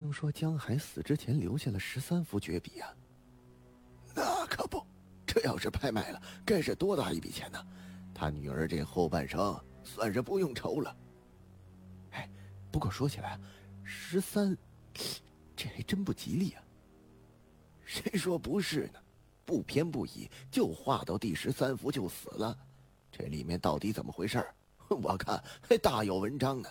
听说江海死之前留下了13幅绝笔啊。 那可不，这要是拍卖了，该是多大一笔钱呢？他女儿这后半生算是不用愁了。 哎，不过说起来，13，这还真不吉利啊。 谁说不是呢？不偏不倚，就画到第13幅就死了，这里面到底怎么回事？我看还大有文章呢。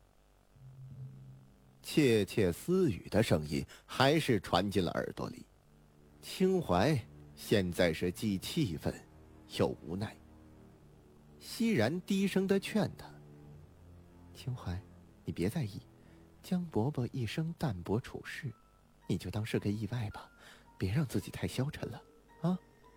窃窃私语的声音还是传进了耳朵里。秦淮现在是既气愤又无奈。熙然低声地劝他：秦淮，你别在意，江伯伯一生淡泊处世，你就当是个意外吧，别让自己太消沉了啊。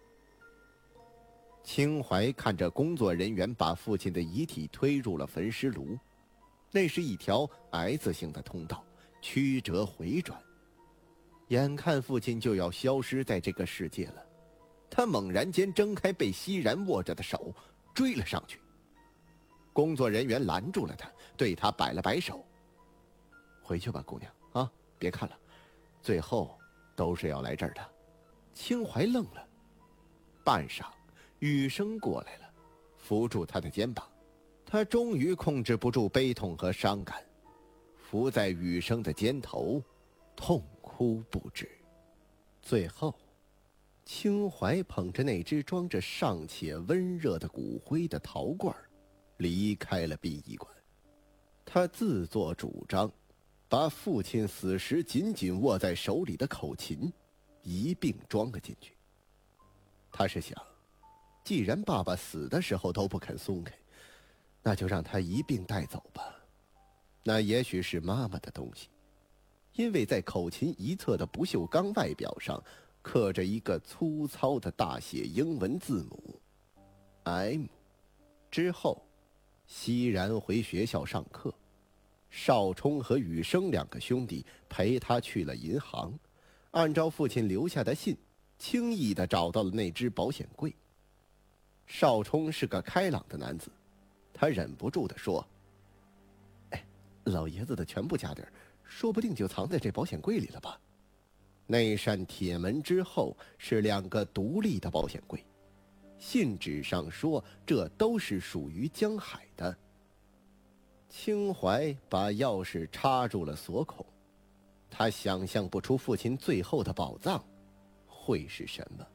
秦淮看着工作人员把父亲的遗体推入了焚尸炉，那是一条 S 型的通道，曲折回转，眼看父亲就要消失在这个世界了，他猛然间睁开被熙然握着的手，追了上去。工作人员拦住了他，对他摆了摆手：回去吧，姑娘啊，别看了，最后都是要来这儿的。秦淮愣了，半晌，雨生过来了，扶住他的肩膀。他终于控制不住悲痛和伤感，伏在雨生的肩头，痛哭不止。最后，秦淮捧着那只装着尚且温热的骨灰的陶罐，离开了殡仪馆。他自作主张，把父亲死时紧紧握在手里的口琴一并装了进去。他是想，既然爸爸死的时候都不肯松开，那就让他一并带走吧。那也许是妈妈的东西，因为在口琴一侧的不锈钢外表上刻着一个粗糙的大写英文字母 M。 之后熙然回学校上课，邵冲和雨生2个兄弟陪他去了银行，按照父亲留下的信，轻易地找到了那只保险柜。邵冲是个开朗的男子，他忍不住地说：哎，老爷子的全部家底儿，说不定就藏在这保险柜里了吧。那扇铁门之后是2个独立的保险柜，信纸上说这都是属于江海的。秦淮把钥匙插入了锁孔，他想象不出父亲最后的宝藏会是什么。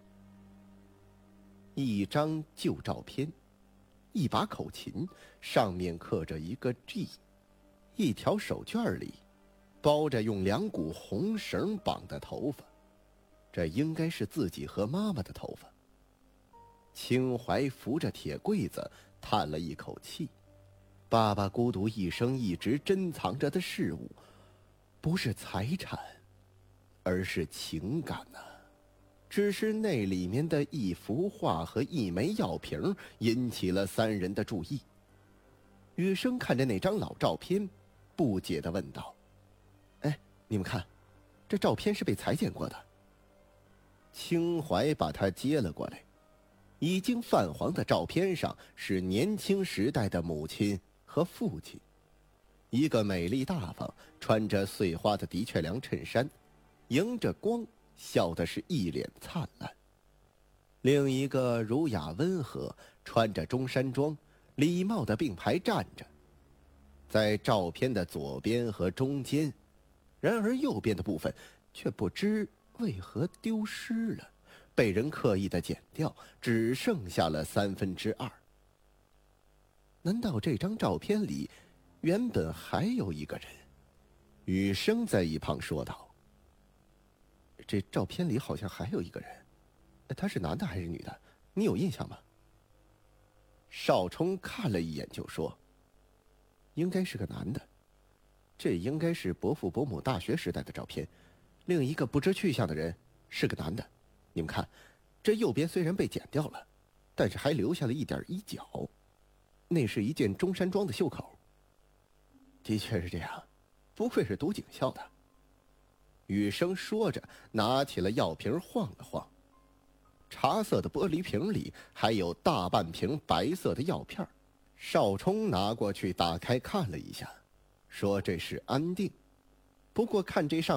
一张旧照片，一把口琴，上面刻着一个 G， 一条手绢里包着用2股红绳绑的头发，这应该是自己和妈妈的头发。秦淮扶着铁柜子叹了一口气，爸爸孤独一生一直珍藏着的事物，不是财产，而是情感啊。只是那里面的一幅画和一枚药瓶引起了3人的注意。雨生看着那张老照片，不解地问道：哎，你们看，这照片是被裁剪过的。秦淮把它接了过来，已经泛黄的照片上是年轻时代的母亲和父亲，一个美丽大方，穿着碎花的的确良衬衫，迎着光笑的是一脸灿烂；另一个儒雅温和，穿着中山装，礼貌地并排站着。在照片的左边和中间，然而右边的部分却不知为何丢失了，被人刻意的剪掉，只剩下了2/3。难道这张照片里原本还有一个人？雨生在一旁说道：这照片里好像还有一个人，他是男的还是女的？你有印象吗？邵冲看了一眼就说：应该是个男的，这应该是伯父伯母大学时代的照片。另一个不知去向的人是个男的，你们看，这右边虽然被剪掉了，但是还留下了一点衣角，那是一件中山装的袖口。的确是这样，不愧是读警校的。雨生说着，拿起了药瓶晃了晃，茶色的玻璃瓶里还有大半瓶白色的药片。邵冲拿过去打开看了一下，说这是安定，不过看这上